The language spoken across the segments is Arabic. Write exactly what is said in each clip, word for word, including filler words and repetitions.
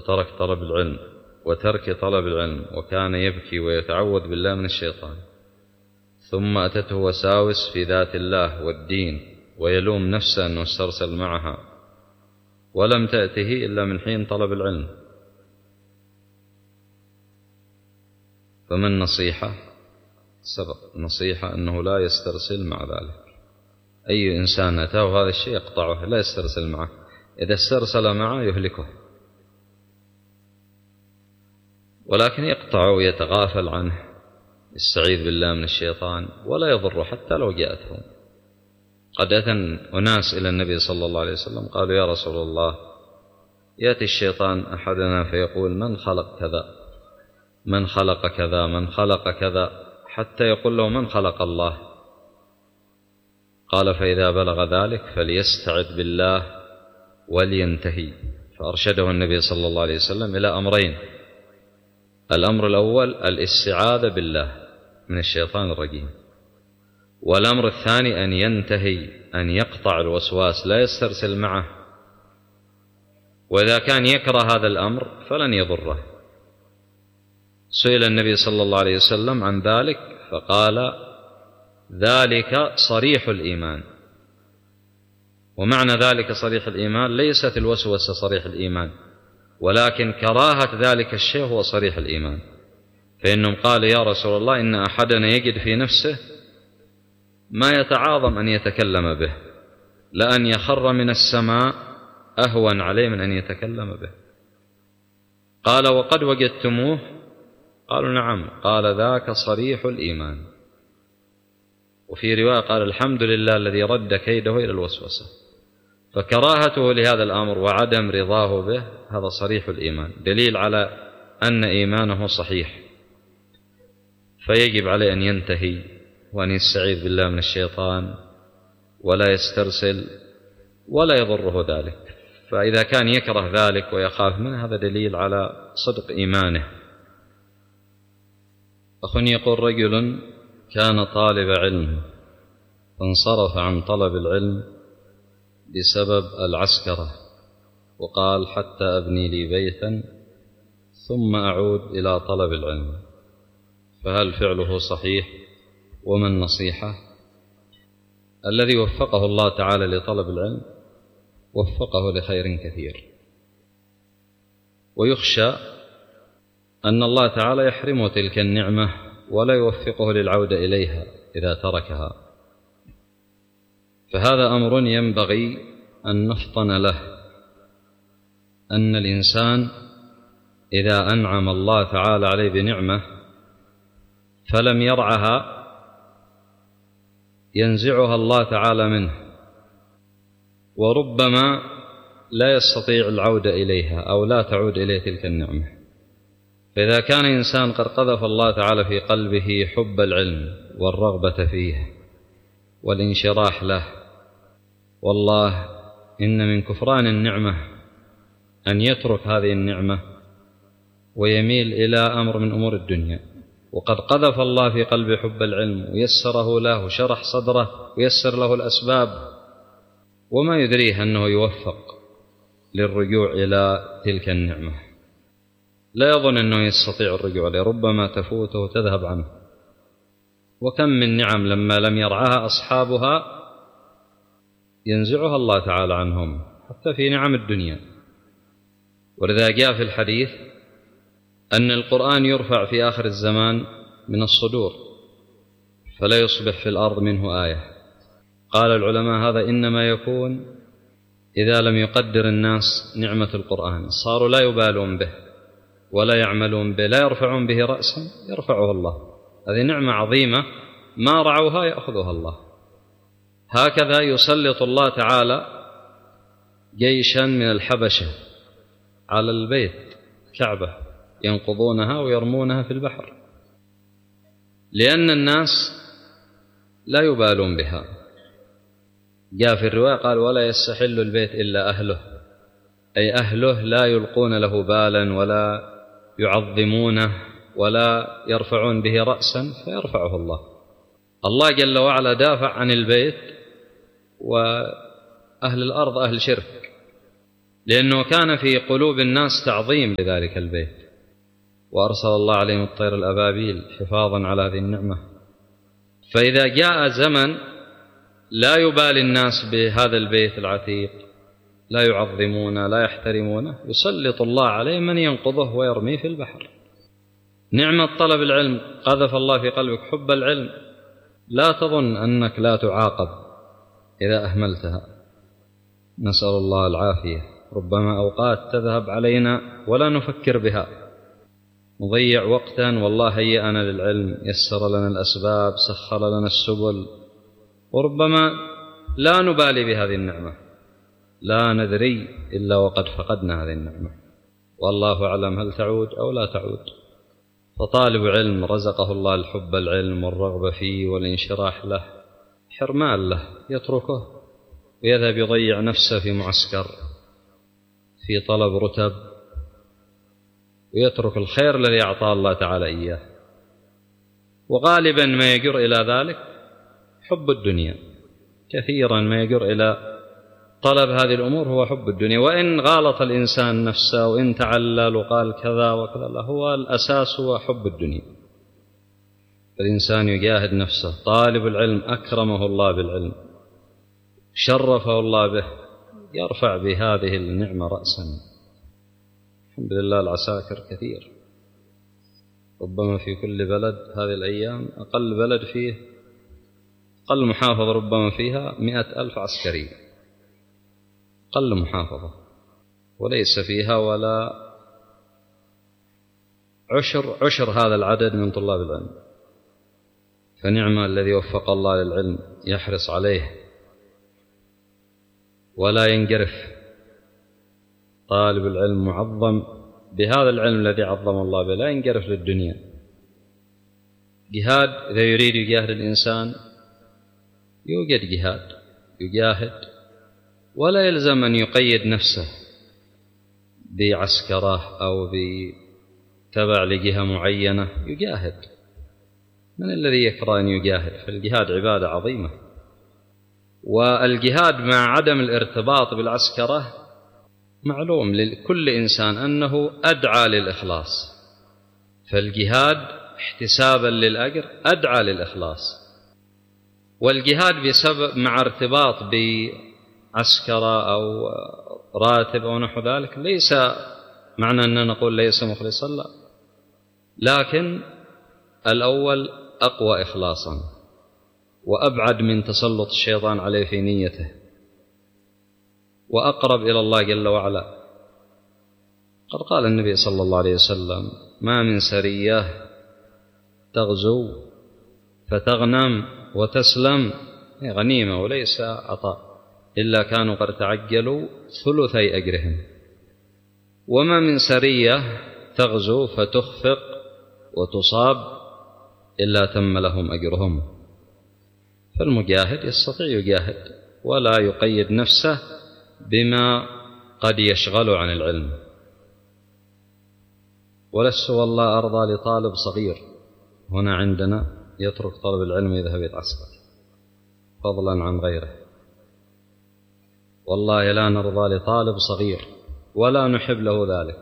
وترك طلب العلم وترك طلب العلم، وكان يبكي ويتعوذ بالله من الشيطان، ثم أتته وساوس في ذات الله والدين ويلوم نفسه أنه استرسل معها ولم تأته إلا من حين طلب العلم، فما النصيحة؟ سبق نصيحة أنه لا يسترسل مع ذلك. أي إنسان أتاه هذا الشيء يقطعه، لا يسترسل معه، إذا استرسل معه يهلكه، ولكن يقطعه ويتغافل عنه، يستعيذ بالله من الشيطان ولا يضره حتى لو جاءته. قد أتى أناس إلى النبي صلى الله عليه وسلم قالوا: يا رسول الله، يأتي الشيطان أحدنا فيقول: من خلق كذا، من خلق كذا، من خلق كذا، حتى يقول له: من خلق الله؟ قال: فإذا بلغ ذلك فليستعذ بالله ولينتهي. فأرشده النبي صلى الله عليه وسلم إلى أمرين: الأمر الأول الاستعاذة بالله من الشيطان الرجيم، والأمر الثاني أن ينتهي، أن يقطع الوسواس، لا يسترسل معه، وإذا كان يكره هذا الأمر فلن يضره. سئل النبي صلى الله عليه وسلم عن ذلك فقال: ذلك صريح الإيمان. ومعنى ذلك صريح الإيمان ليست الوسوسة صريح الإيمان، ولكن كراهة ذلك الشيء هو صريح الإيمان. فإنهم قالوا: يا رسول الله، إن أحدنا يجد في نفسه ما يتعاظم أن يتكلم به، لأن يخر من السماء أهون عليه من أن يتكلم به. قال: وقد وجدتموه؟ قالوا: نعم. قال: ذاك صريح الإيمان. وفي رواية قال: الحمد لله الذي رد كيده إلى الوسوسة. فكراهته لهذا الأمر وعدم رضاه به هذا صريح الإيمان، دليل على أن إيمانه صحيح، فيجب عليه أن ينتهي وأن يستعيذ بالله من الشيطان ولا يسترسل ولا يضره ذلك. فإذا كان يكره ذلك ويخاف منه هذا دليل على صدق إيمانه. أخ يقول: رجل كان طالب علم فانصرف عن طلب العلم بسبب العسكرة، وقال: حتى أبني لي بيتا ثم أعود إلى طلب العلم، فهل فعله صحيح؟ وما النصيحة؟ الذي وفقه الله تعالى لطلب العلم وفقه لخير كثير، ويخشى أن الله تعالى يحرمه تلك النعمة ولا يوفقه للعودة إليها إذا تركها. فهذا أمر ينبغي أن نفطن له، أن الإنسان إذا أنعم الله تعالى عليه بنعمة فلم يرعها ينزعها الله تعالى منه، وربما لا يستطيع العودة إليها أو لا تعود إليه تلك النعمة. فإذا كان إنسان قد قذف الله تعالى في قلبه حب العلم والرغبة فيه والانشراح له، والله إن من كفران النعمة أن يترك هذه النعمة ويميل إلى أمر من أمور الدنيا. وقد قذف الله في قلبه حب العلم ويسره له وشرح صدره ويسر له الأسباب، وما يدريه أنه يوفق للرجوع إلى تلك النعمة. لا يظن أنه يستطيع الرجوع إليه، ربما تفوته وتذهب عنه. وكم من نعم لما لم يرعاها أصحابها ينزعها الله تعالى عنهم، حتى في نعم الدنيا. ولذا جاء في الحديث أن القرآن يرفع في آخر الزمان من الصدور فلا يصبح في الأرض منه آية. قال العلماء: هذا إنما يكون إذا لم يقدر الناس نعمة القرآن، صاروا لا يبالون به ولا يعملون به، لا يرفعون به رأسا يرفعه الله. هذه نعمة عظيمة ما رعوها يأخذها الله. هكذا يسلط الله تعالى جيشا من الحبشة على البيت كعبة ينقضونها ويرمونها في البحر، لأن الناس لا يبالون بها. جاء في الرواية قال: ولا يستحل البيت إلا أهله، أي أهله لا يلقون له بالا ولا يعظمونه ولا يرفعون به رأسا، فيرفعه الله. الله جل وعلا دافع عن البيت، وأهل الأرض أهل شرك، لأنه كان في قلوب الناس تعظيم لذلك البيت، وأرسل الله عليهم الطير الأبابيل حفاظا على هذه النعمة. فإذا جاء زمن لا يبالي الناس بهذا البيت العتيق، لا يعظمونه لا يحترمونه، يسلط الله عليه من ينقضه ويرميه في البحر. نعمة طلب العلم، قذف الله في قلبك حب العلم، لا تظن أنك لا تعاقب إذا أهملتها. نسأل الله العافية. ربما أوقات تذهب علينا ولا نفكر بها، نضيع وقتا، والله هيئنا للعلم، يسر لنا الأسباب، سخر لنا السبل، وربما لا نبالي بهذه النعمة، لا ندري إلا وقد فقدنا هذه النعمة، والله أعلم هل تعود أو لا تعود. فطالب علم رزقه الله الحب العلم والرغبة فيه والانشراح له، حرمان له يتركه ويذهب يضيع نفسه في معسكر في طلب رتب، ويترك الخير الذي أعطاه الله تعالى إياه. وغالبا ما يجر إلى ذلك حب الدنيا، كثيرا ما يجر إلى طلب هذه الأمور هو حب الدنيا. وإن غالط الإنسان نفسه وإن تعلل وقال كذا وكذا، هو الأساس هو حب الدنيا. الإنسان يجاهد نفسه. طالب العلم أكرمه الله بالعلم، شرفه الله به، يرفع بهذه النعمة رأسا. الحمد لله العساكر كثير، ربما في كل بلد هذه الأيام أقل بلد فيه أقل محافظة ربما فيها مئة ألف عسكري، أقل محافظة، وليس فيها ولا عشر عشر هذا العدد من طلاب العلم. فنعمة الذي وفق الله للعلم، يحرص عليه ولا ينجرف. طالب العلم معظم بهذا العلم الذي عظم الله به، لا ينجرف للدنيا. جهاد، إذا يريد يجاهد الإنسان يوجد جهاد، يجاهد، ولا يلزم أن يقيد نفسه بعسكرة أو بتبع لجهة معينة، يجاهد. من الذي يكره أن يجاهد؟ فالجهاد عبادة عظيمة. والجهاد مع عدم الارتباط بالعسكرة معلوم لكل إنسان أنه أدعى للإخلاص. فالجهاد احتسابا للأجر أدعى للإخلاص. والجهاد بسبب مع ارتباط بعسكرة أو راتب أو نحو ذلك ليس معنى أننا نقول ليس مخلصا، لا، لكن الأول أقوى إخلاصا وأبعد من تسلط الشيطان عليه في نيته، وأقرب إلى الله جل وعلا. قد قال النبي صلى الله عليه وسلم: ما من سرية تغزو فتغنم وتسلم، غنيمة وليس عطاء، إلا كانوا قد تعجلوا ثلثي أجرهم. وما من سرية تغزو فتخفق وتصاب إلا تم لهم أجرهم. فالمجاهد يستطيع يجاهد ولا يقيد نفسه بما قد يشغله عن العلم. ولست والله أرضى لطالب صغير هنا عندنا يترك طلب العلم ويذهب يتعسكر فضلا عن غيره. والله لا نرضى لطالب صغير ولا نحب له ذلك،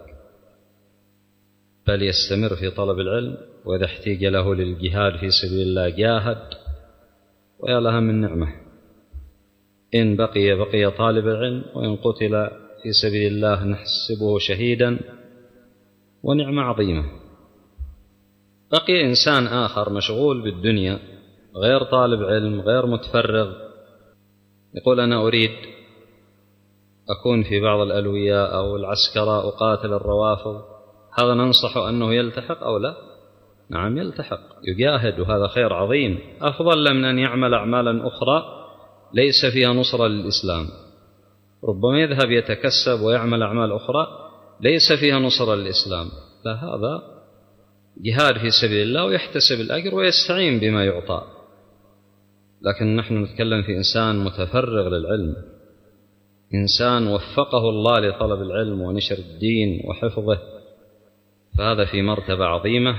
بل يستمر في طلب العلم، وإذا احتاج له للجهاد في سبيل الله جاهد، ويا لها من نعمة. إن بقي بقي طالب العلم، وإن قتل في سبيل الله نحسبه شهيدا، ونعمة عظيمة. بقي إنسان آخر مشغول بالدنيا غير طالب علم غير متفرغ، يقول أنا أريد أكون في بعض الألوية أو العسكرة أقاتل الروافض، هذا ننصح أنه يلتحق أو لا؟ نعم يلتحق، يجاهد، وهذا خير عظيم، أفضل من أن يعمل أعمالا أخرى ليس فيها نصرة للإسلام. ربما يذهب يتكسب ويعمل أعمال أخرى ليس فيها نصرة للإسلام، لا، هذا جهاد في سبيل الله ويحتسب الأجر ويستعين بما يعطى. لكن نحن نتكلم في إنسان متفرغ للعلم، إنسان وفقه الله لطلب العلم ونشر الدين وحفظه، فهذا في مرتبة عظيمة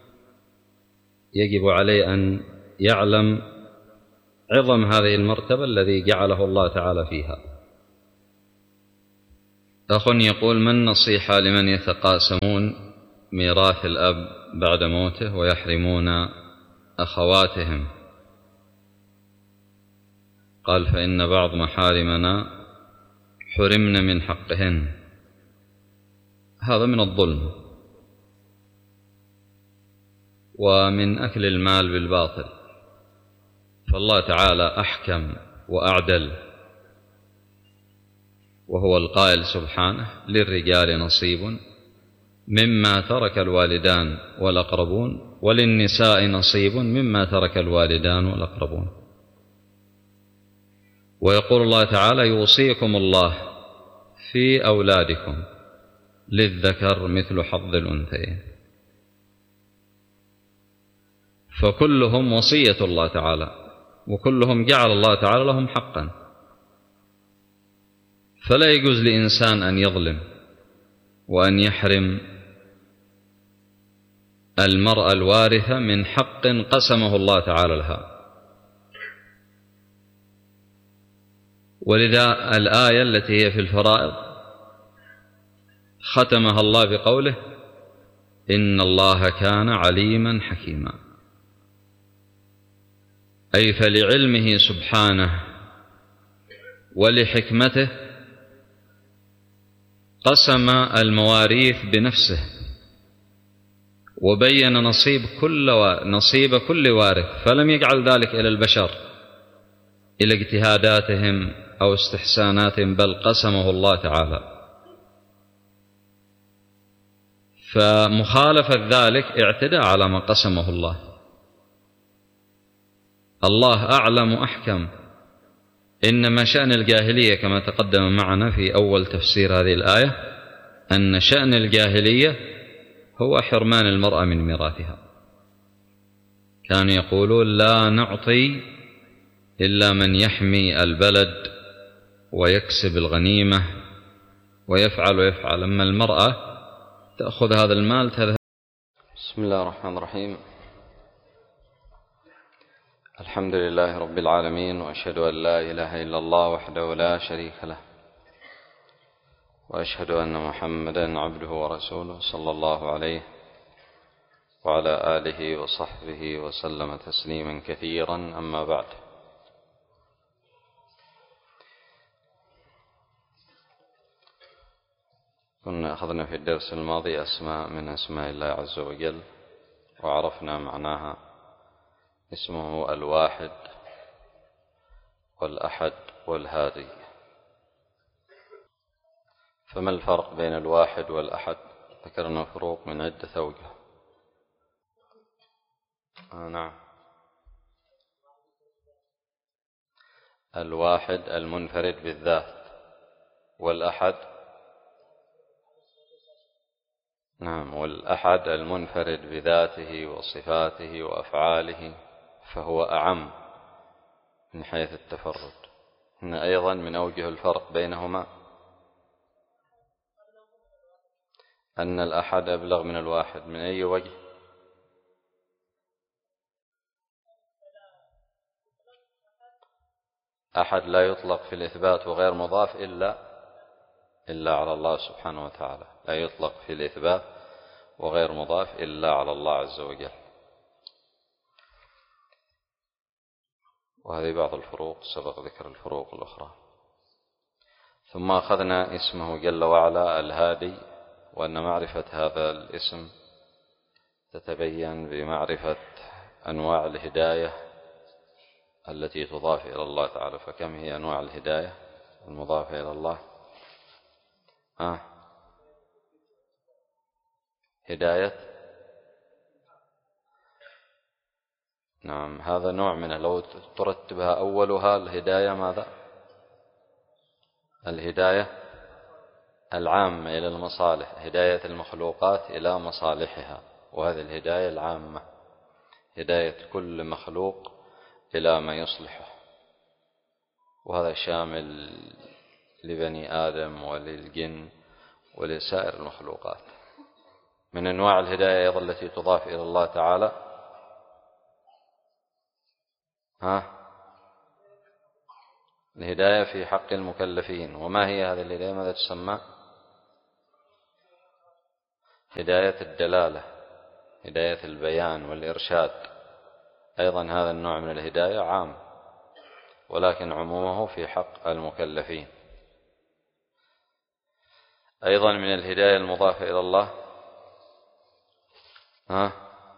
يجب عليه أن يعلم عظم هذه المرتبة الذي جعله الله تعالى فيها. أخ يقول: ما النصيحة لمن يتقاسمون ميراث الأب بعد موته ويحرمون أخواتهم؟ قال: فإن بعض محارمنا حرمنا من حقهن. هذا من الظلم ومن أكل المال بالباطل، فالله تعالى أحكم وأعدل، وهو القائل سبحانه: للرجال نصيب مما ترك الوالدان والأقربون وللنساء نصيب مما ترك الوالدان والأقربون. ويقول الله تعالى: يوصيكم الله في أولادكم للذكر مثل حظ الأنثيين. فكلهم وصية الله تعالى، وكلهم جعل الله تعالى لهم حقا، فلا يجوز لإنسان أن يظلم وأن يحرم المرأة الوارثة من حق قسمه الله تعالى لها. ولذا الآية التي هي في الفرائض ختمها الله بقوله: إن الله كان عليما حكيما، أي فلعلمه سبحانه ولحكمته قسم المواريث بنفسه، وبين نصيب كل نصيب كل وارث، فلم يجعل ذلك إلى البشر إلى اجتهاداتهم أو استحساناتهم، بل قسمه الله تعالى. فمخالفة ذلك اعتداء على ما قسمه الله. الله أعلم أحكم. إنما شأن الجاهلية كما تقدم معنا في أول تفسير هذه الآية أن شأن الجاهلية هو حرمان المرأة من ميراثها. كانوا يقولون: لا نعطي إلا من يحمي البلد ويكسب الغنيمة ويفعل ويفعل، أما المرأة تأخذ هذا المال تذهب. بسم الله الرحمن الرحيم. الحمد لله رب العالمين، وأشهد أن لا إله إلا الله وحده لا شريك له، وأشهد أن محمدا عبده ورسوله صلى الله عليه وعلى آله وصحبه وسلم تسليما كثيرا. أما بعد، كنا أخذنا في الدرس الماضي أسماء من أسماء الله عز وجل، وعرفنا معناها. اسمه الواحد والأحد والهادي. فما الفرق بين الواحد والأحد؟ ذكرنا فروق من عدة أوجه. آه نعم. الواحد المنفرد بالذات، والأحد نعم والأحد المنفرد بذاته وصفاته وأفعاله، فهو أعم من حيث التفرد. إن أيضا من أوجه الفرق بينهما أن الأحد أبلغ من الواحد. من أي وجه؟ أحد لا يطلق في الإثبات وغير مضاف إلا إلا على الله سبحانه وتعالى، لا يطلق في الإثبات وغير مضاف إلا على الله عز وجل. وهذه بعض الفروق، سبق ذكر الفروق الأخرى. ثم أخذنا اسمه جل وعلا الهادي، وأن معرفة هذا الاسم تتبين بمعرفة أنواع الهداية التي تضاف إلى الله تعالى. فكم هي أنواع الهداية المضافة إلى الله؟ آه. هداية نعم، هذا نوع منه. لو ترتبها أولها الهداية ماذا؟ الهداية العامة إلى المصالح، هداية المخلوقات إلى مصالحها، وهذه الهداية العامة، هداية كل مخلوق إلى ما يصلحه، وهذا شامل لبني آدم وللجن ولسائر المخلوقات. من أنواع الهداية أيضا التي تضاف إلى الله تعالى ها الهداية في حق المكلفين. وما هي هذه الهداية؟ ماذا تسمى؟ هداية الدلالة، هداية البيان والإرشاد، أيضا هذا النوع من الهداية عام، ولكن عمومه في حق المكلفين. أيضا من الهداية المضافة إلى الله ها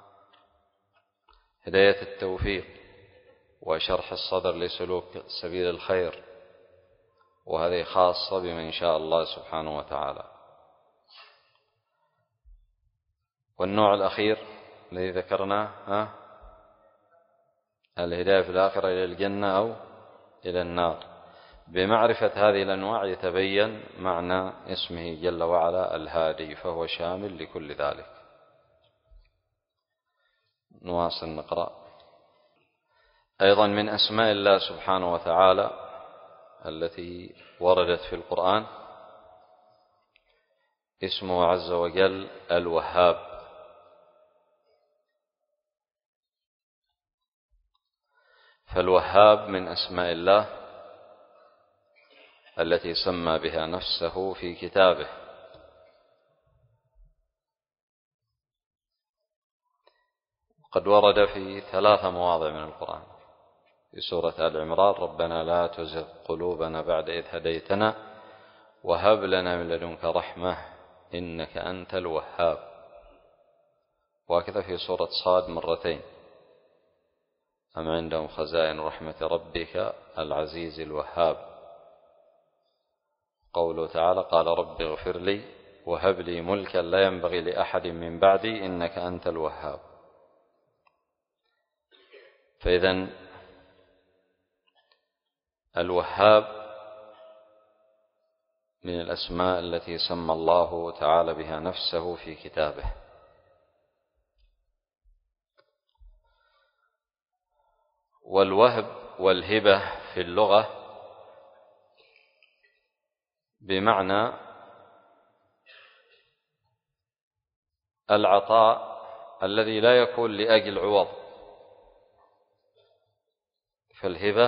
هداية التوفيق وشرح الصدر لسلوك سبيل الخير، وهذه خاصة بمن شاء الله سبحانه وتعالى. والنوع الأخير الذي ذكرناه ها الهداية في الآخرة إلى الجنة أو إلى النار. بمعرفة هذه الأنواع يتبين معنى اسمه جل وعلا الهادي، فهو شامل لكل ذلك. نواصل نقرأ. أيضا من أسماء الله سبحانه وتعالى التي وردت في القرآن اسمه عز وجل الوهاب. فالوهاب من أسماء الله التي سمى بها نفسه في كتابه، قد ورد في ثلاث مواضع من القرآن. في سورة آل عمران: ربنا لا تزغ قلوبنا بعد إذ هديتنا وهب لنا من لدنك رحمة إنك أنت الوهاب. وهكذا في سورة صاد مرتين: أم عندهم خزائن رحمة ربك العزيز الوهاب. قوله تعالى: قال رب اغفر لي وهب لي ملكا لا ينبغي لأحد من بعدي إنك أنت الوهاب. فإذن الوهاب من الأسماء التي سمى الله تعالى بها نفسه في كتابه. والوهب والهبة في اللغة بمعنى العطاء الذي لا يكون لأجل عوض. فالهبة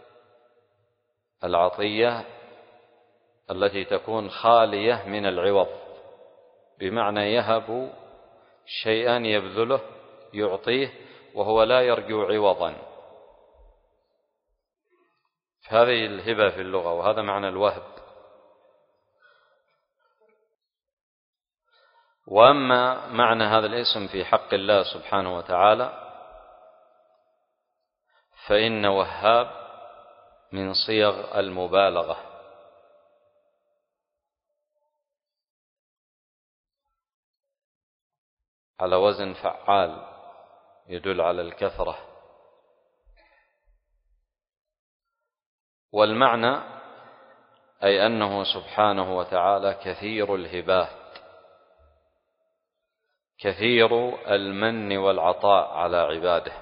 العطية التي تكون خالية من العوض، بمعنى يهب شيئا يبذله يعطيه وهو لا يرجو عوضا. هذه الهبة في اللغة، وهذا معنى الوهب. وأما معنى هذا الاسم في حق الله سبحانه وتعالى فإن وهاب من صيغ المبالغة، على وزن فعال يدل على الكثرة. والمعنى أي أنه سبحانه وتعالى كثير الهبات، كثير المن والعطاء على عباده،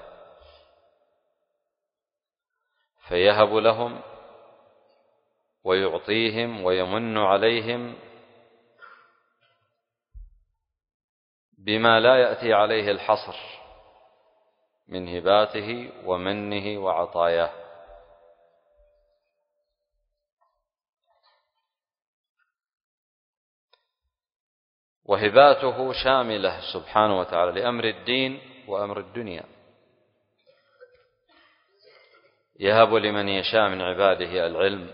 فيهب لهم ويعطيهم ويمن عليهم بما لا يأتي عليه الحصر من هباته ومنه وعطاياه. وهباته شاملة سبحانه وتعالى لأمر الدين وأمر الدنيا. يهب لمن يشاء من عباده العلم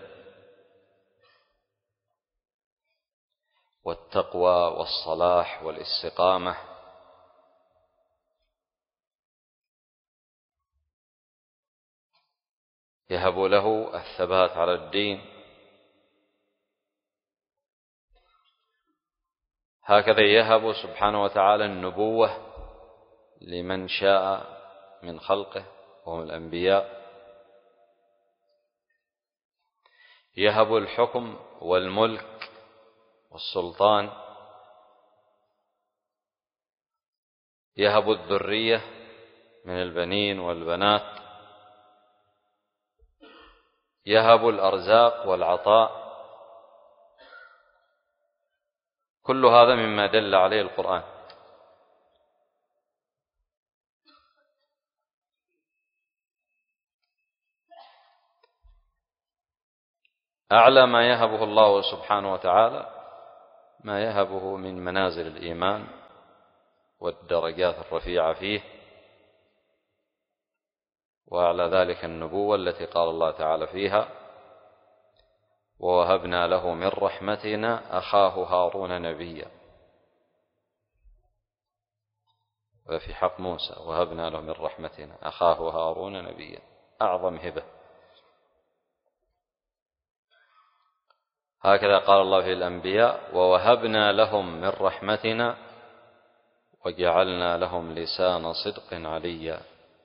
والتقوى والصلاح والاستقامة، يهب له الثبات على الدين. هكذا يهب سبحانه وتعالى النبوة لمن شاء من خلقه وهم الأنبياء، يهب الحكم والملك والسلطان، يهب الذرية من البنين والبنات، يهب الأرزاق والعطاء. كل هذا مما دل عليه القرآن. أعلى ما يهبه الله سبحانه وتعالى ما يهبه من منازل الإيمان والدرجات الرفيعة فيه، وعلى ذلك النبوة التي قال الله تعالى فيها: ووهبنا له من رحمتنا أخاه هارون نبيا. وفي حق موسى: وهبنا له من رحمتنا أخاه هارون نبيا، أعظم هبة. هكذا قال الله في الأنبياء: ووهبنا لهم من رحمتنا وجعلنا لهم لسان صدق عليا.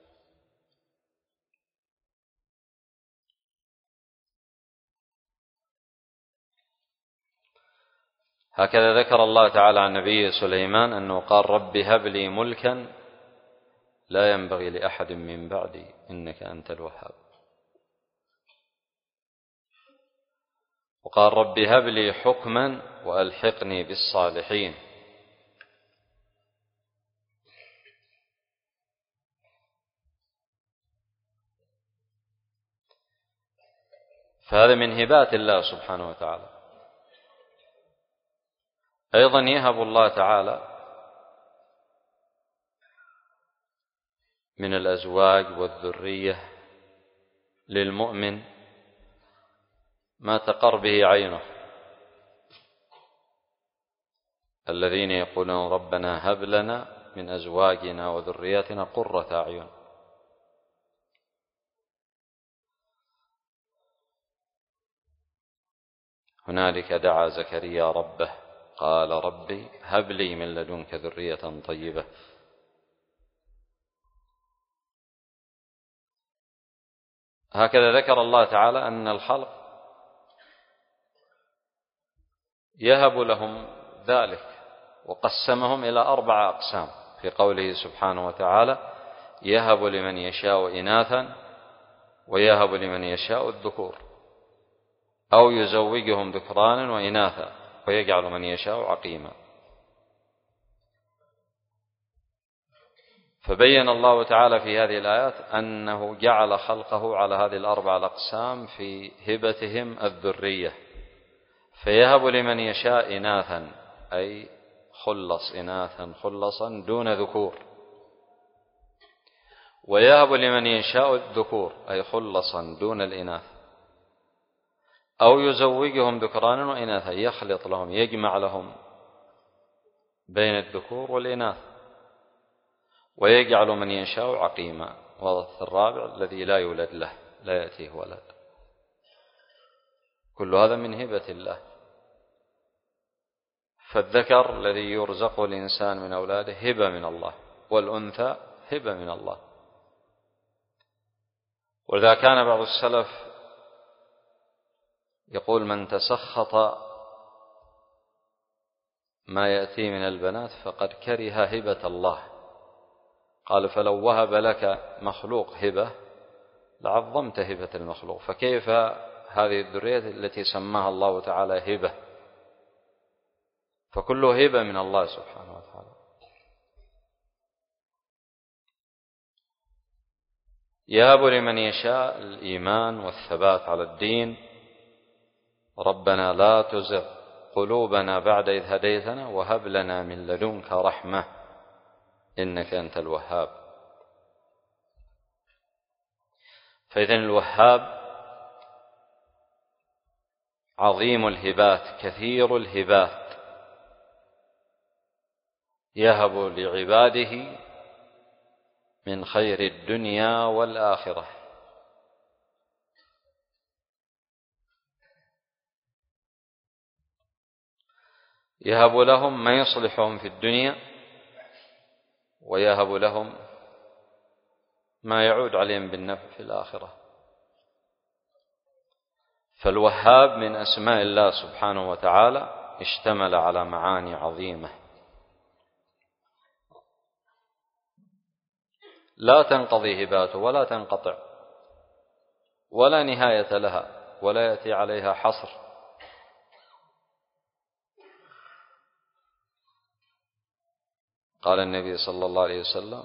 هكذا ذكر الله تعالى عن نبيه سليمان أنه قال: رب هب لي ملكا لا ينبغي لأحد من بعدي إنك أنت الوهاب. وقال: رب هب لي حكما وألحقني بالصالحين. فهذا من هبات الله سبحانه وتعالى. أيضا يهب الله تعالى من الأزواج والذرية للمؤمن ما تقر به عينه، الذين يقولون ربنا هب لنا من أزواجنا وذرياتنا قرة أعين. هنالك دعا زكريا ربه قال: ربي هب لي من لدنك ذرية طيبة. هكذا ذكر الله تعالى أن الخلق يهب لهم ذلك، وقسمهم إلى أربع أقسام في قوله سبحانه وتعالى: يهب لمن يشاء إناثا ويهب لمن يشاء الذكور أو يزوجهم ذكرانا وإناثا ويجعل من يشاء عقيما. فبين الله تعالى في هذه الآيات أنه جعل خلقه على هذه الأربع الأقسام في هبتهم الذرية، فيهب لمن يشاء إناثا أي خلص إناثا خلصا دون ذكور، ويهب لمن يشاء الذكور أي خلصا دون الإناث، أو يزوجهم ذكرانا وإناثا يخلط لهم يجمع لهم بين الذكور والإناث، ويجعل من يشاء عقيما. والضابط الرابع الذي لا يولد له، لا يأتيه ولد. كل هذا من هبة الله. فالذكر الذي يرزقه الإنسان من أولاده هبة من الله، والأنثى هبة من الله. ولذا كان بعض السلف يقول: من تسخط ما يأتي من البنات فقد كره هبة الله. قال: فلو وهب لك مخلوق هبة لعظمت هبة المخلوق، فكيف هذه الذرية التي سماها الله تعالى هبة؟ فكله هبة من الله سبحانه وتعالى. يهب لمن يشاء الإيمان والثبات على الدين. ربنا لا تزغ قلوبنا بعد إذ هديتنا وهب لنا من لدنك رحمة إنك أنت الوهاب. فإذن الوهاب عظيم الهبات كثير الهبات، يهب لعباده من خير الدنيا والآخرة. يهب لهم ما يصلحهم في الدنيا، ويهب لهم ما يعود عليهم بالنفع في الآخرة. فالوهاب من أسماء الله سبحانه وتعالى اشتمل على معاني عظيمة لا تنقضي هباته ولا تنقطع ولا نهاية لها ولا يأتي عليها حصر. قال النبي صلى الله عليه وسلم: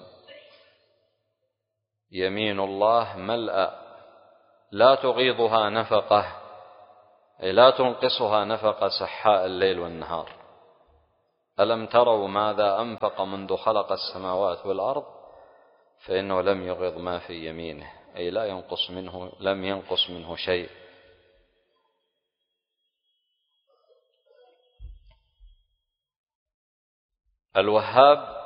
يمين الله ملأ لا تغيضها نفقة، أي لا تنقصها نفقة سحاء الليل والنهار. ألم تروا ماذا أنفق منذ خلق السماوات والأرض فإنه لم يغض ما في يمينه، أي لا ينقص منه، لم ينقص منه شيء. الوهاب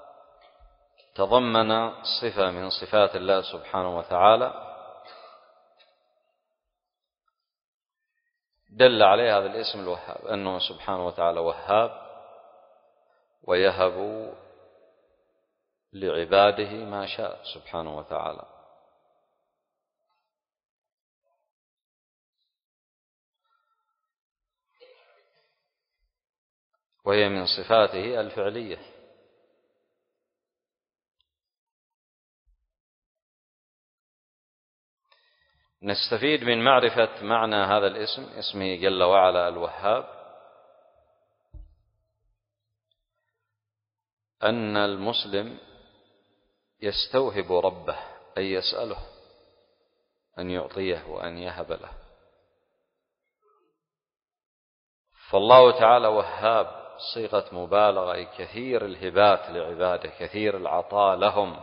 تضمن صفة من صفات الله سبحانه وتعالى دل عليه هذا الاسم الوهاب، أنه سبحانه وتعالى وهاب ويهب لعباده ما شاء سبحانه وتعالى. وهي من صفاته الفعلية. نستفيد من معرفة معنى هذا الاسم، اسمه جل وعلا الوهاب، أن المسلم يستوهب ربه، أي يسأله أن يعطيه وأن يهب له. فالله تعالى وهاب صيغة مبالغة، أي كثير الهبات لعباده، كثير العطاء لهم.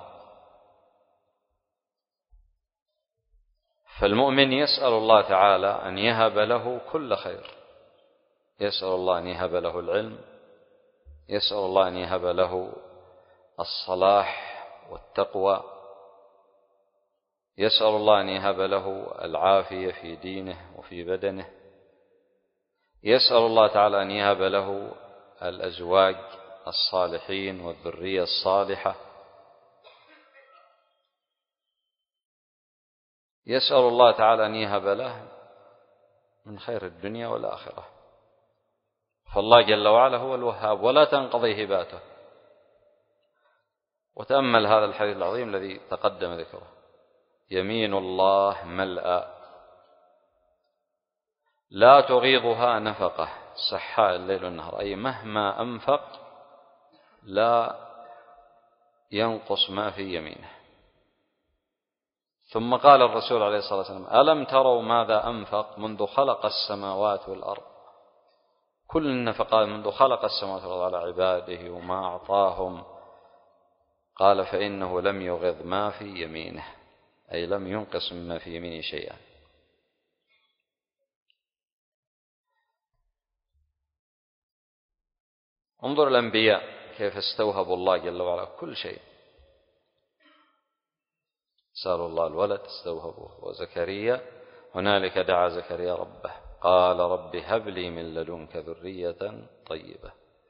فالمؤمن يسأل الله تعالى أن يهب له كل خير، يسأل الله أن يهب له العلم، يسأل الله أن يهب له الصلاح والتقوى، يسأل الله أن يهب له العافية في دينه وفي بدنه، يسأل الله تعالى أن يهب له الأزواج الصالحين والذرية الصالحة، يسأل الله تعالى أن يهب له من خير الدنيا والآخرة. فالله جل وعلا هو الوهاب ولا تنقضي هباته. وتأمل هذا الحديث العظيم الذي تقدم ذكره: يمين الله ملأى لا تغيضها نفقة، سحاء الليل والنهار، أي مهما أنفق لا ينقص ما في يمينه. ثم قال الرسول عليه الصلاة والسلام: ألم تروا ماذا أنفق منذ خلق السماوات والأرض؟ كل النفقات منذ خلق السماوات والأرض على عباده وما أعطاهم. قال: فإنه لم يغض ما في يمينه، أي لم ينقص مما في يمينه شيئا. انظر الأنبياء كيف استوهبوا الله جل وعلا كل شيء. سألوا الله الولد استوهبوه. وزكريا هنالك دعا زكريا ربه قال: رب هب لي من لدنك ذرية طيبة.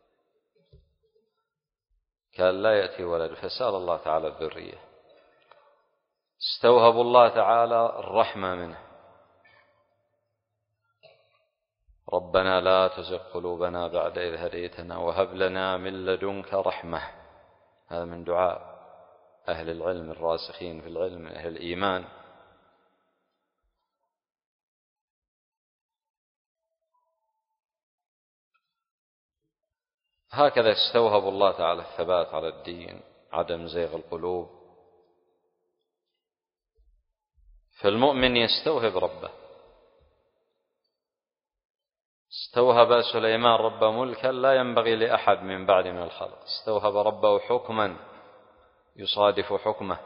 كان لا يأتي ولد فسأل الله تعالى الذرية. استوهبوا الله تعالى الرحمة منه: ربنا لا تزغ قلوبنا بعد إذ هديتنا وهب لنا من لدنك رحمة. هذا من دعاء أهل العلم الراسخين في العلم، أهل الإيمان. هكذا استوهب الله تعالى الثبات على الدين، عدم زيغ القلوب. فالمؤمن يستوهب ربه. استوهب سليمان رب ملكا لا ينبغي لأحد من بعد من الخلق. استوهب ربه حكما يصادف حكمه،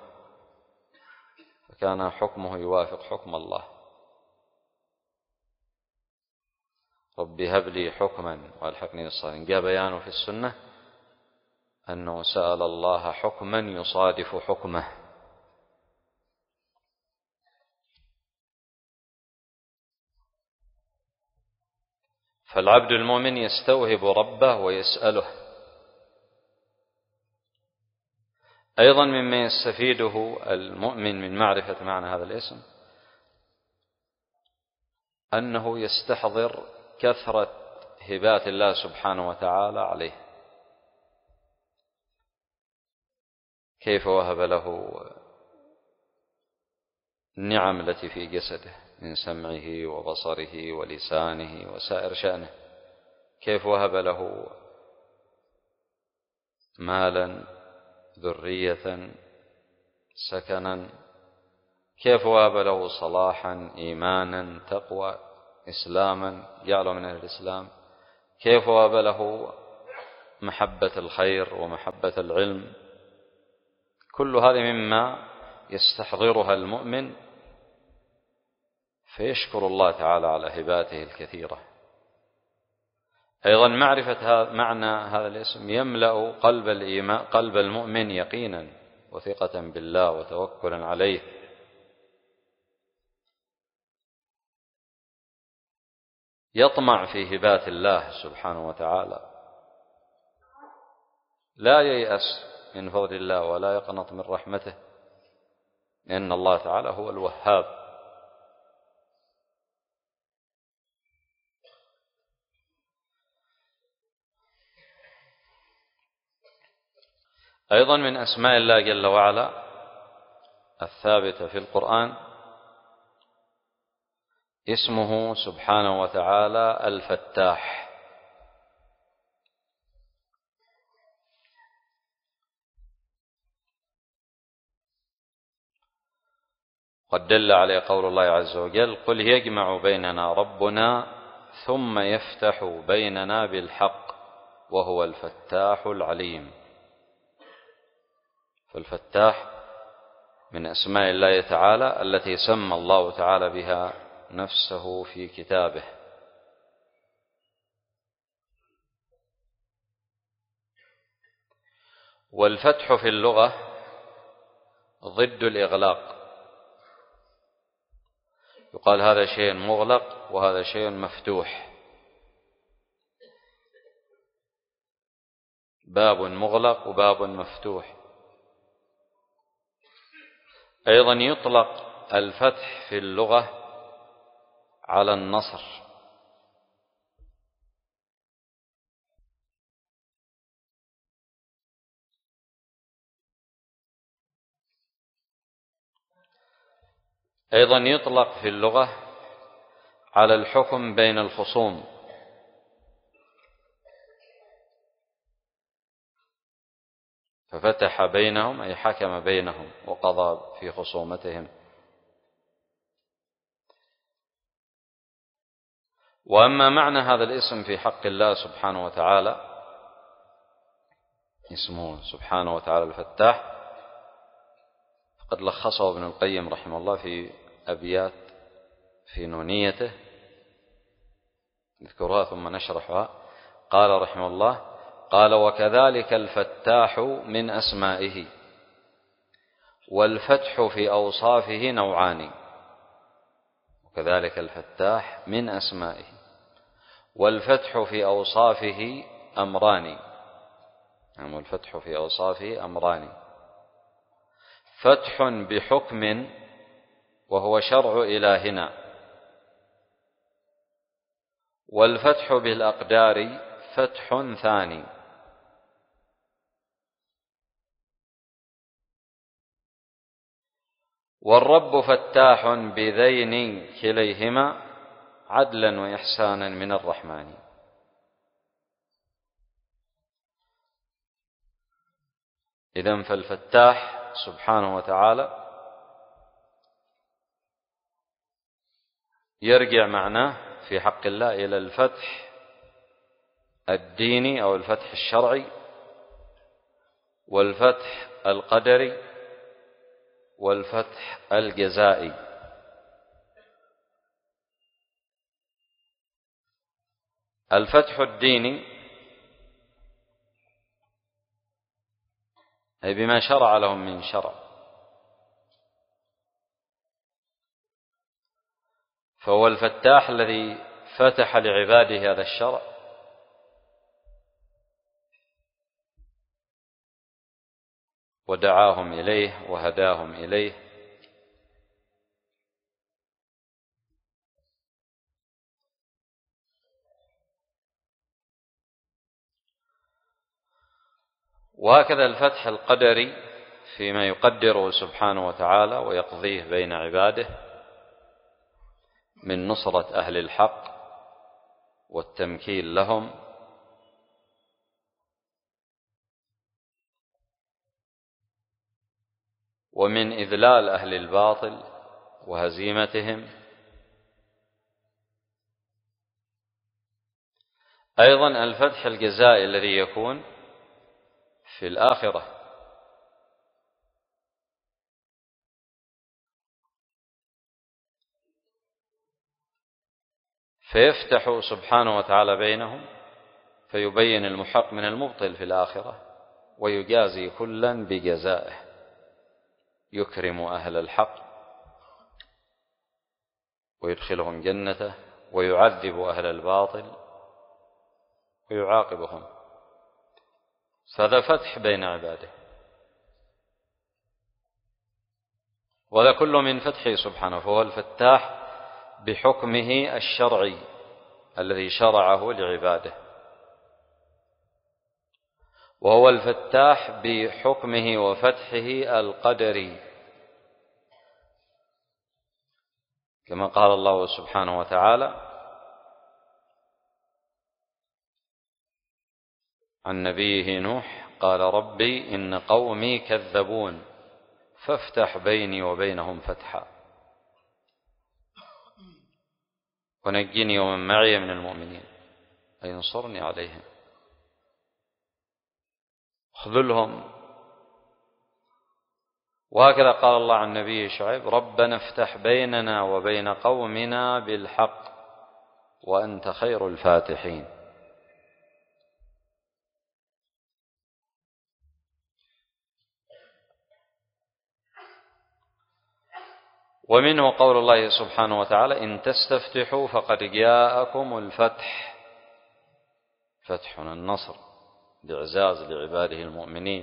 فكان حكمه يوافق حكم الله. رب هب لي حكما والحقني بالصالحين. جاء بيانه في السنة أنه سأل الله حكما يصادف حكمه. فالعبد المؤمن يستوهب ربه ويسأله. أيضا مما يستفيده المؤمن من معرفة معنى هذا الاسم أنه يستحضر كثرة هبات الله سبحانه وتعالى عليه، كيف وهب له النعم التي في جسده من سمعه وبصره ولسانه وسائر شأنه، كيف وهب له مالا، ذرية، سكنا، كيف وهب له صلاحا، إيمانا، تقوى، إسلاما، جعله من أهل الإسلام، كيف وهب له محبة الخير ومحبة العلم، كل هذه مما يستحضرها المؤمن فيشكر الله تعالى على هباته الكثيرة. أيضا معرفة معنى هذا الاسم يملأ قلب الإيمان قلب المؤمن يقينا وثقة بالله وتوكلا عليه. يطمع في هبات الله سبحانه وتعالى، لا ييأس من فضل الله ولا يقنط من رحمته، لأن الله تعالى هو الوهاب. أيضا من أسماء الله جل وعلا الثابتة في القرآن اسمه سبحانه وتعالى الفتاح. قد دل عليه قول الله عز وجل: قل يجمع بيننا ربنا ثم يفتح بيننا بالحق وهو الفتاح العليم. فالفتاح من أسماء الله تعالى التي سمى الله تعالى بها نفسه في كتابه. والفتح في اللغة ضد الإغلاق، يقال هذا شيء مغلق وهذا شيء مفتوح. باب مغلق وباب مفتوح. أيضا يطلق الفتح في اللغة على النصر، أيضا يطلق في اللغة على الحكم بين الخصوم، ففتح بينهم أي حكم بينهم وقضى في خصومتهم. وأما معنى هذا الاسم في حق الله سبحانه وتعالى، اسمه سبحانه وتعالى الفتاح، فقد لخصه ابن القيم رحمه الله في أبيات في نونيته نذكرها ثم نشرحها. قال رحمه الله: قال: وكذلك الفتاح من أسمائه، والفتح في أوصافه نوعان. وكذلك الفتاح من أسمائه، والفتح في أوصافه أمران. يعني والفتح في أوصافه أمران: فتح بحكم وهو شرع إلهنا، والفتح بالأقدار فتح ثاني. والرب فتاح بذين كليهما عدلا وإحسانا من الرحمن. إذن فالفتاح سبحانه وتعالى يرجع معناه في حق الله إلى الفتح الديني أو الفتح الشرعي، والفتح القدري، والفتح الجزائي. الفتح الديني أي بما شرع لهم من شرع، فهو الفتاح الذي فتح لعباده هذا الشرع ودعاهم إليه وهداهم إليه. وهكذا الفتح القدري فيما يقدره سبحانه وتعالى ويقضيه بين عباده من نصرة أهل الحق والتمكين لهم، ومن إذلال أهل الباطل وهزيمتهم. أيضا الفتح الجزائي الذي يكون في الآخرة، فيفتح سبحانه وتعالى بينهم فيبين المحق من المبطل في الآخرة، ويجازي كلا بجزائه، يكرم أهل الحق ويدخلهم جنته، ويعذب أهل الباطل ويعاقبهم. فهذا فتح بين عباده، وهذا كله من فتحه سبحانه، فهو الفتاح بحكمه الشرعي الذي شرعه لعباده، وهو الفتاح بحكمه وفتحه القدري، كما قال الله سبحانه وتعالى عن نبيه نوح: قال ربي إن قومي كذبون فافتح بيني وبينهم فتحا ونجني ومن معي من المؤمنين، أي انصرني عليهم، اخذلهم. وهكذا قال الله عن نبيه شعيب: ربنا افتح بيننا وبين قومنا بالحق وأنت خير الفاتحين. ومنه قول الله سبحانه وتعالى: إن تستفتحوا فقد جاءكم الفتح، فتحنا النصر بإعزاز لعباده المؤمنين.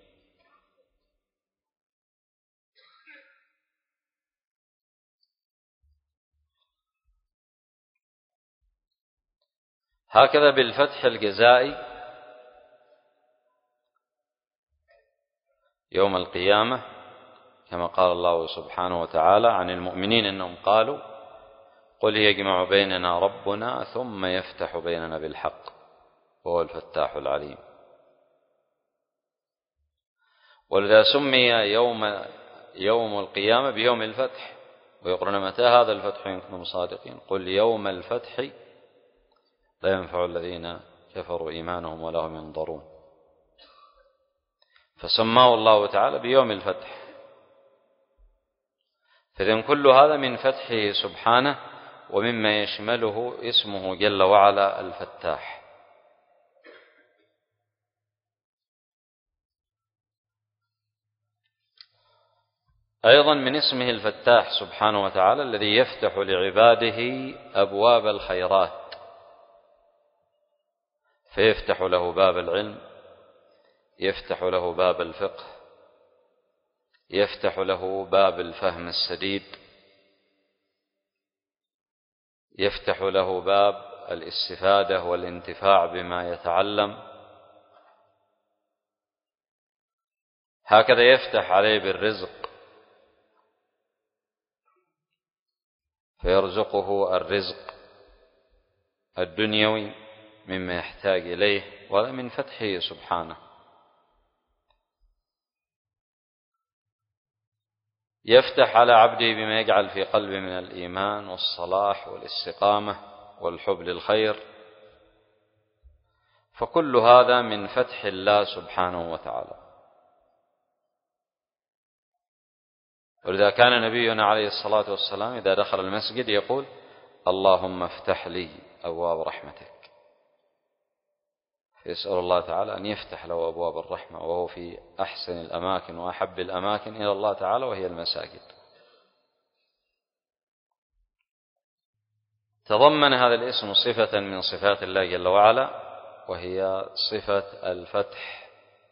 هكذا بالفتح الجزائي يوم القيامة، كما قال الله سبحانه وتعالى عن المؤمنين أنهم قالوا: قل يجمع بيننا ربنا ثم يفتح بيننا بالحق وهو الفتاح العليم. ولذا سمي يوم يوم القيامة بيوم الفتح، ويقولون: متى هذا الفتح إن كنتم صادقين؟ قل يوم الفتح لا ينفع الذين كفروا إيمانهم ولا هم ينظرون. فسماه الله تعالى بيوم الفتح. فإذن كل هذا من فتحه سبحانه، ومما يشمله اسمه جل وعلا الفتاح. أيضا من اسمه الفتاح سبحانه وتعالى الذي يفتح لعباده أبواب الخيرات، فيفتح له باب العلم، يفتح له باب الفقه، يفتح له باب الفهم السديد، يفتح له باب الاستفادة والانتفاع بما يتعلم. هكذا يفتح عليه بالرزق، فيرزقه الرزق الدنيوي مما يحتاج إليه، وهذا من فتحه سبحانه. يفتح على عبده بما يجعل في قلبه من الإيمان والصلاح والاستقامة والحب للخير، فكل هذا من فتح الله سبحانه وتعالى. ولذا كان نبينا عليه الصلاة والسلام إذا دخل المسجد يقول: اللهم افتح لي أبواب رحمتك، فيسأل الله تعالى أن يفتح له أبواب الرحمة، وهو في أحسن الأماكن وأحب الأماكن إلى الله تعالى وهي المساجد. تضمن هذا الاسم صفة من صفات الله جل وعلا، وهي صفة الفتح،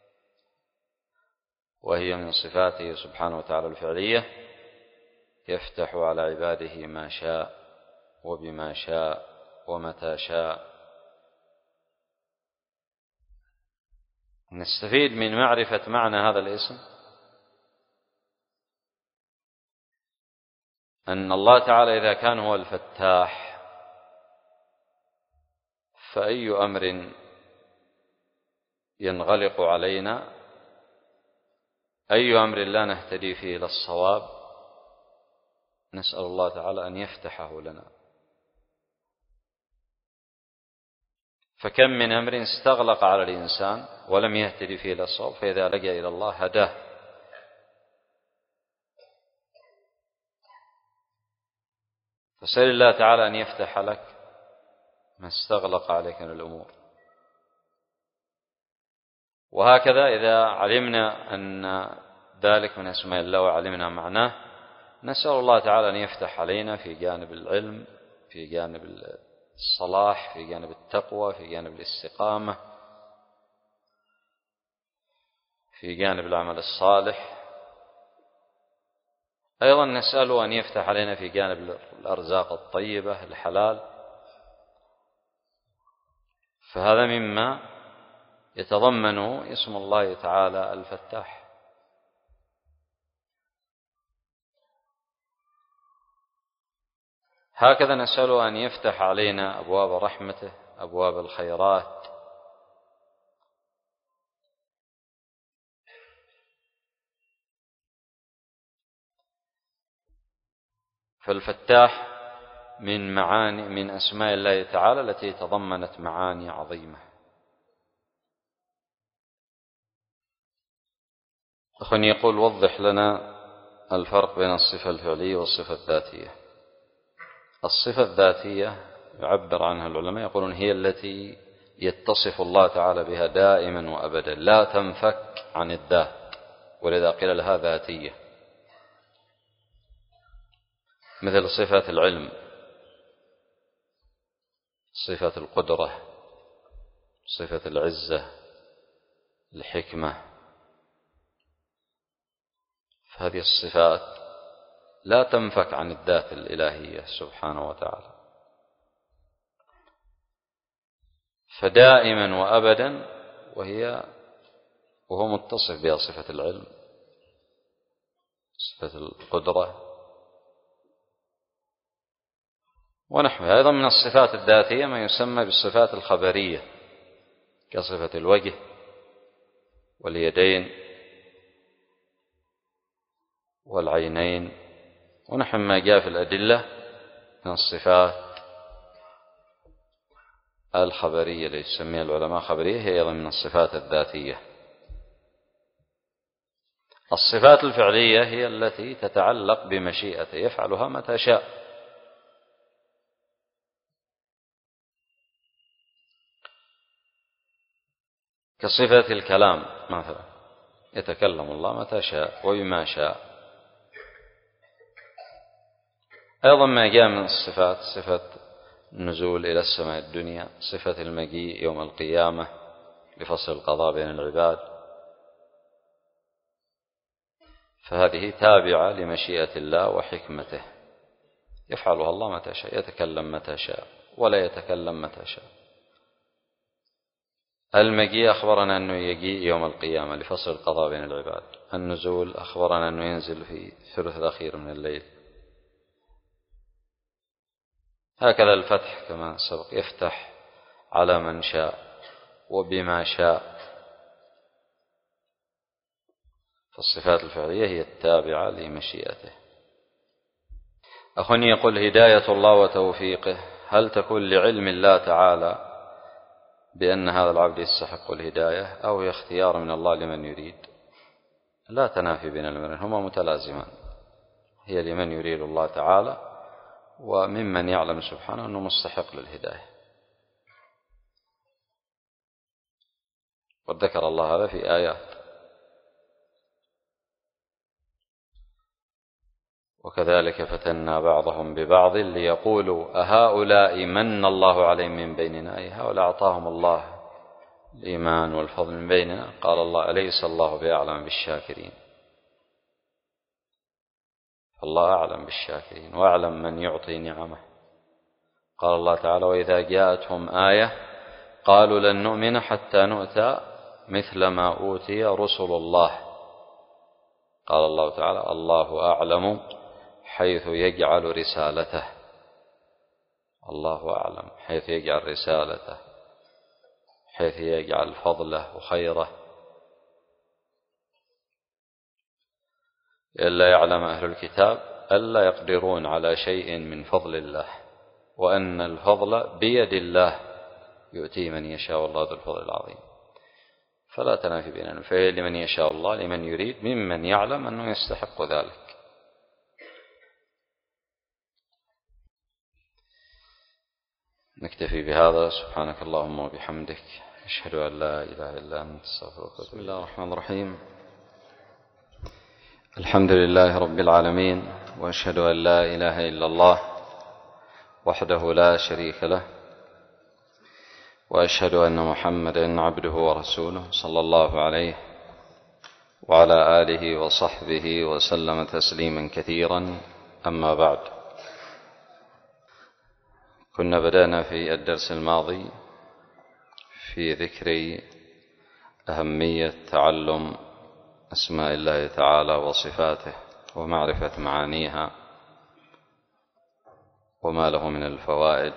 وهي من صفاته سبحانه وتعالى الفعلية: يفتح على عباده ما شاء وبما شاء ومتى شاء. نستفيد من معرفة معنى هذا الاسم أن الله تعالى إذا كان هو الفتاح، فأي أمر ينغلق علينا، أي أمر لا نهتدي فيه إلى الصواب، نسأل الله تعالى أن يفتحه لنا. فكم من أمر استغلق على الإنسان ولم يهتدي فيه إلى الصواب، فإذا لجأ إلى الله هداه. فسأل الله تعالى أن يفتح لك ما استغلق عليك من الأمور. وهكذا إذا علمنا أن ذلك من أسماء الله وعلمنا معناه، نسأل الله تعالى أن يفتح علينا في جانب العلم، في جانب الصلاح، في جانب التقوى، في جانب الاستقامة، في جانب العمل الصالح. أيضا نسأله أن يفتح علينا في جانب الأرزاق الطيبة الحلال، فهذا مما يتضمن اسم الله تعالى الفتاح. هكذا نسأله أن يفتح علينا أبواب رحمته، أبواب الخيرات. فالفتاح من معاني من أسماء الله تعالى التي تضمنت معاني عظيمة. أخواني يقول: وضح لنا الفرق بين الصفة الفعلية والصفة الذاتية. الصفة الذاتية يعبر عنها العلماء، يقولون هي التي يتصف الله تعالى بها دائما وأبدا، لا تنفك عن الذات، ولذا قيل لها ذاتية. مثل صفة العلم، صفة القدرة، صفة العزة، الحكمة. فهذه الصفات لا تنفك عن الذات الإلهية سبحانه وتعالى، فدائما وأبدا وهي وهو متصف بها صفة العلم، صفة القدرة ونحوها. أيضا من الصفات الذاتية ما يسمى بالصفات الخبرية، كصفة الوجه واليدين والعينين ونحو ما جاء في الأدلة من الصفات الخبرية التي يسميها العلماء خبرية، هي أيضا من الصفات الذاتية. الصفات الفعلية هي التي تتعلق بمشيئته، يفعلها متى شاء. كصفة الكلام مثلا، يتكلم الله متى شاء وبما شاء. أيضا ما جاء من الصفات صفة النزول إلى السماء الدنيا، صفة المجيء يوم القيامة لفصل القضاء بين العباد، فهذه تابعة لمشيئة الله وحكمته، يفعلها الله متى شاء، يتكلم متى شاء ولا يتكلم متى شاء. المجيء أخبرنا أنه يجيء يوم القيامة لفصل القضاء بين العباد. النزول أخبرنا أنه ينزل في الثلث الأخير من الليل. هكذا الفتح كما سبق، يفتح على من شاء وبما شاء. فالصفات الفعلية هي التابعة لمشيئته. أخواني يقول: هداية الله وتوفيقه هل تكون لعلم الله تعالى بأن هذا العبد يستحق الهداية، أو هي اختيار من الله لمن يريد؟ لا تنافي بين الأمرين، هما متلازمان. هي لمن يريد الله تعالى، وممن يعلم سبحانه أنه مستحق للهداية. قد ذكر الله هذا في آيات. وكذلك فتنا بعضهم ببعض ليقولوا أهؤلاء من الله عليهم من بيننا، أي هؤلاء أعطاهم الله الإيمان والفضل من بيننا. قال الله: أليس الله بأعلم بالشاكرين؟ الله أعلم بالشاكرين وأعلم من يعطي نعمه. قال الله تعالى: وإذا جاءتهم آية قالوا لن نؤمن حتى نؤتى مثل ما أوتي رسل الله. قال الله تعالى: الله أعلم حيث يجعل رسالته. الله أعلم حيث يجعل رسالته، حيث يجعل فضله وخيره. إلا يعلم أهل الكتاب ألا يقدرون على شيء من فضل الله، وأن الفضل بيد الله يؤتيه من يشاء والله ذو الفضل العظيم، فلا تنافي بيننا، فهي لمن يشاء الله لمن يريد ممن يعلم أنه يستحق ذلك. نكتفي بهذا. سبحانك اللهم وبحمدك، أشهد أن لا إله إلا أنت، استغفرك. بسم الله الرحمن الرحيم. الحمد لله رب العالمين، وأشهد أن لا إله إلا الله وحده لا شريك له، وأشهد أن محمدا عبده ورسوله صلى الله عليه وعلى آله وصحبه وسلم تسليما كثيرا. أما بعد، كنا بدأنا في الدرس الماضي في ذكر أهمية تعلم أسماء الله تعالى وصفاته ومعرفة معانيها وما له من الفوائد.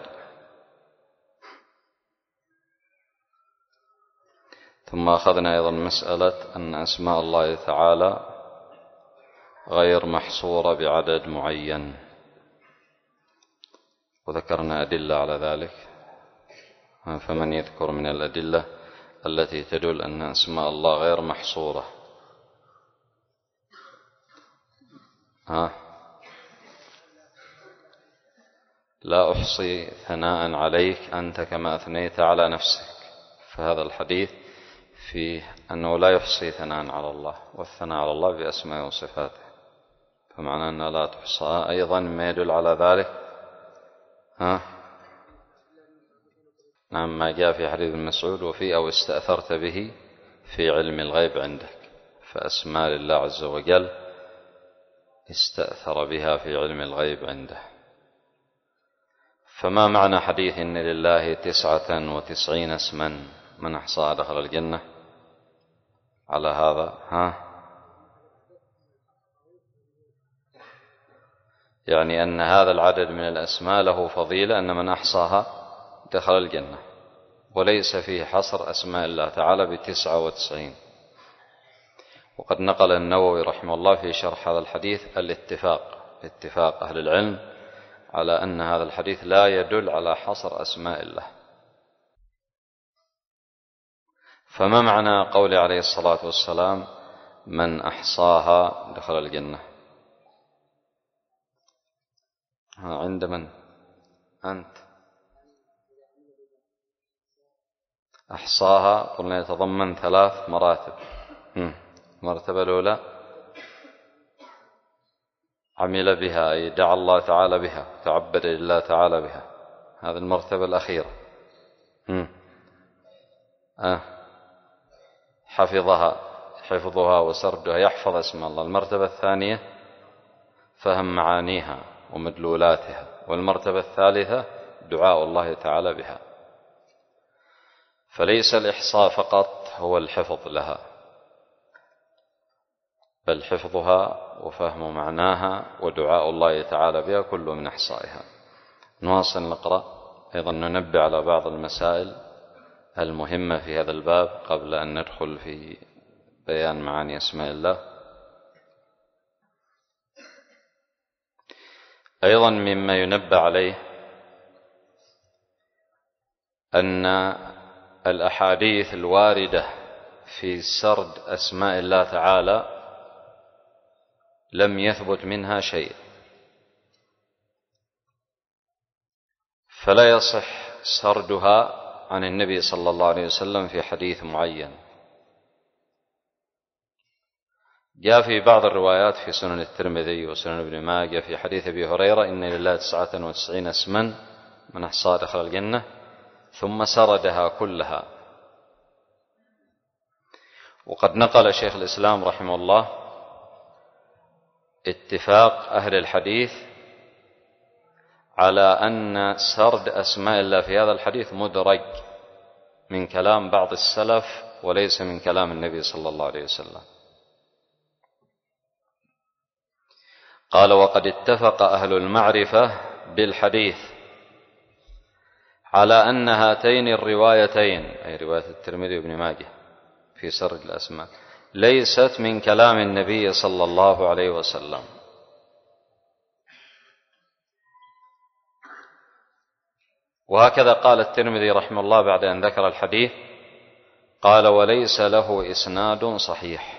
ثم أخذنا أيضا مسألة أن أسماء الله تعالى غير محصورة بعدد معين، وذكرنا أدلة على ذلك. فمن يذكر من الأدلة التي تدل أن أسماء الله غير محصورة؟ ها؟ لا أحصي ثناء عليك أنت كما أثنيت على نفسك. فهذا الحديث فيه أنه لا يحصي ثناء على الله، والثناء على الله بأسماء وصفاته، فمعنى أنها لا تحصى. أيضا ما يدل على ذلك ها؟ نعم، ما جاء في حديث ابن مسعود: وفي أو استأثرت به في علم الغيب عندك. فأسماء لله عز وجل استأثر بها في علم الغيب عنده. فما معنى حديث إن لله تسعة وتسعين اسما من أحصاها دخل الجنة؟ على هذا ها؟ يعني أن هذا العدد من الأسماء له فضيلة، أن من أحصاها دخل الجنة، وليس فيه حصر أسماء الله تعالى بتسعة وتسعين. وقد نقل النووي رحمه الله في شرح هذا الحديث الاتفاق اتفاق أهل العلم على أن هذا الحديث لا يدل على حصر أسماء الله. فما معنى قول عليه الصلاة والسلام: من أحصاها دخل الجنة؟ عند من؟ أنت. أحصاها قلنا يتضمن ثلاث مراتب. المرتبة الأولى عمل بها، أي دعا الله تعالى بها، تعبد لله تعالى بها. هذه المرتبة الأخيرة. أه. حفظها حفظها وسردها، يحفظ اسم الله. المرتبة الثانية فهم معانيها ومدلولاتها. والمرتبة الثالثة دعاء الله تعالى بها. فليس الإحصاء فقط هو الحفظ لها، بل حفظها وفهم معناها ودعاء الله تعالى بها كله من إحصائها. نواصل نقرأ. أيضا ننبه على بعض المسائل المهمة في هذا الباب قبل أن ندخل في بيان معاني أسماء الله. أيضا مما ينبه عليه أن الأحاديث الواردة في سرد أسماء الله تعالى لم يثبت منها شيء، فلا يصح سردها عن النبي صلى الله عليه وسلم في حديث معين. جاء في بعض الروايات في سنن الترمذي وسنن ابن ماجه في حديث أبي هريرة: إن لله تسعة وتسعين اسما من أحصاها دخل الجنة، ثم سردها كلها. وقد نقل شيخ الإسلام رحمه الله اتفاق أهل الحديث على أن سرد أسماء الله في هذا الحديث مدرج من كلام بعض السلف وليس من كلام النبي صلى الله عليه وسلم. قال: وقد اتفق أهل المعرفة بالحديث على أن هاتين الروايتين، أي رواية الترمذي وابن ماجه في سرد الأسماء، ليست من كلام النبي صلى الله عليه وسلم، وهكذا قال الترمذي رحمه الله بعد أن ذكر الحديث قال: وليس له إسناد صحيح.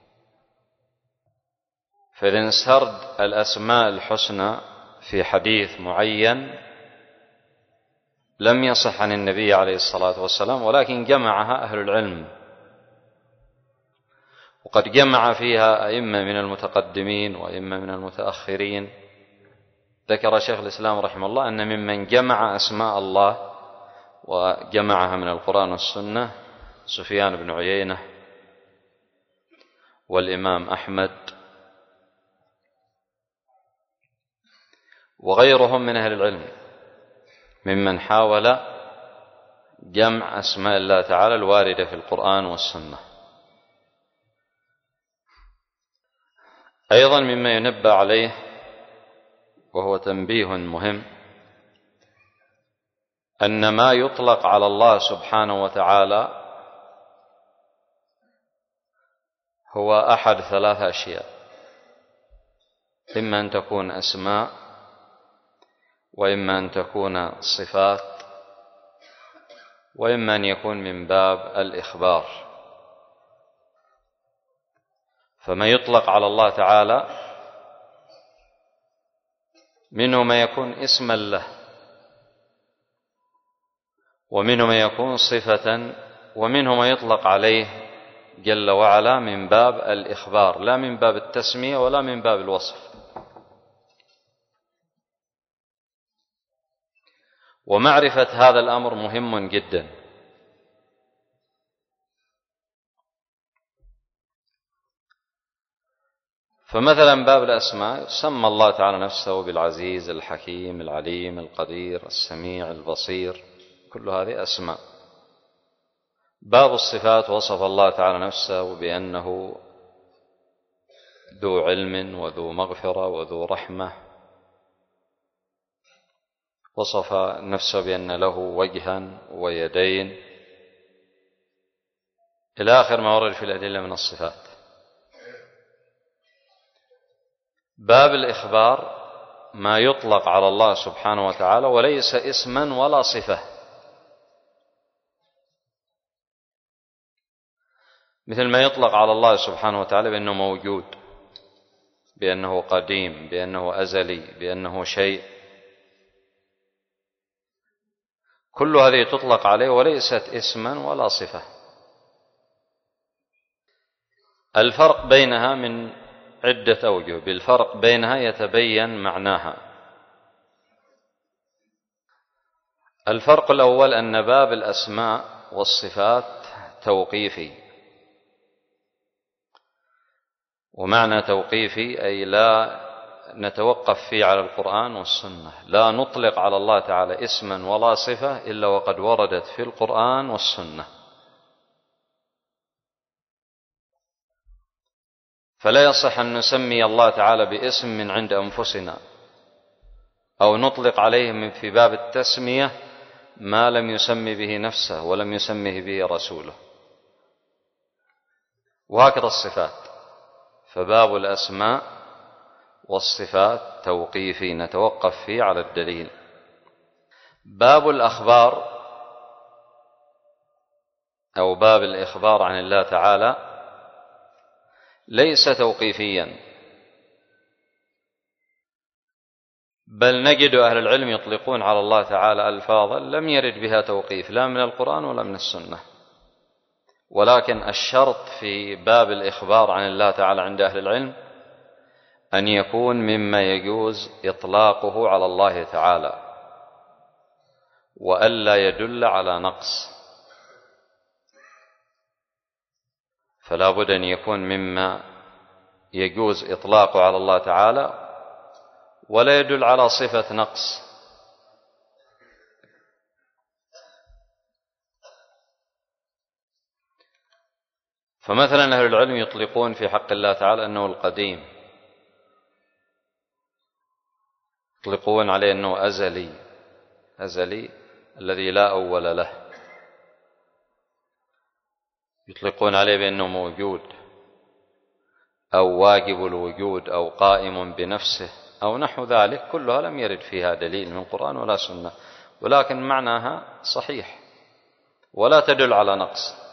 فإذن سرد الأسماء الحسنى في حديث معين لم يصح عن النبي عليه الصلاة والسلام، ولكن جمعها أهل العلم، وقد جمع فيها أئمة من المتقدمين وأئمة من المتأخرين. ذكر شيخ الإسلام رحمه الله أن ممن جمع أسماء الله وجمعها من القرآن والسنة سفيان بن عيينة والإمام أحمد وغيرهم من أهل العلم ممن حاول جمع أسماء الله تعالى الواردة في القرآن والسنة. أيضا مما ينبه عليه وهو تنبيه مهم أن ما يطلق على الله سبحانه وتعالى هو أحد ثلاث أشياء: إما أن تكون أسماء، وإما أن تكون صفات، وإما أن يكون من باب الإخبار. فما يطلق على الله تعالى منه ما يكون اسما له، ومنه ما يكون صفة، ومنه ما يطلق عليه جل وعلا من باب الإخبار، لا من باب التسمية ولا من باب الوصف. ومعرفة هذا الأمر مهم جدا. فمثلا باب الأسماء سمى الله تعالى نفسه بالعزيز، الحكيم، العليم، القدير، السميع، البصير، كل هذه أسماء. باب الصفات وصف الله تعالى نفسه بأنه ذو علم وذو مغفرة وذو رحمة، وصف نفسه بأن له وجها ويدين، إلى آخر ما ورد في الأدلة من الصفات. باب الإخبار ما يطلق على الله سبحانه وتعالى وليس اسما ولا صفة، مثل ما يطلق على الله سبحانه وتعالى بأنه موجود، بأنه قديم، بأنه أزلي، بأنه شيء، كل هذه تطلق عليه وليست اسما ولا صفة. الفرق بينها من عدة أوجه، بالفرق بينها يتبين معناها. الفرق الأول أن باب الأسماء والصفات توقيفي، ومعنى توقيفي أي لا نتوقف فيه على القرآن والسنة، لا نطلق على الله تعالى اسما ولا صفة إلا وقد وردت في القرآن والسنة. فلا يصح أن نسمي الله تعالى باسم من عند أنفسنا، أو نطلق عليه في باب التسمية ما لم يسمي به نفسه ولم يسمه به رسوله. وهكذا الصفات، فباب الأسماء والصفات توقيفي نتوقف فيه على الدليل. باب الأخبار أو باب الإخبار عن الله تعالى ليس توقيفيا، بل نجد أهل العلم يطلقون على الله تعالى ألفاظا لم يرد بها توقيف لا من القرآن ولا من السنة. ولكن الشرط في باب الإخبار عن الله تعالى عند أهل العلم أن يكون مما يجوز إطلاقه على الله تعالى، وألا يدل على نقص. فلا بد أن يكون مما يجوز إطلاقه على الله تعالى ولا يدل على صفة نقص. فمثلا أهل العلم يطلقون في حق الله تعالى أنه القديم، يطلقون عليه أنه أزلي، أزلي الذي لا أول له، يطلقون عليه بأنه موجود أو واجب الوجود أو قائم بنفسه أو نحو ذلك، كلها لم يرد فيها دليل من القرآن ولا سنة. ولكن معناها صحيح ولا تدل على نقص.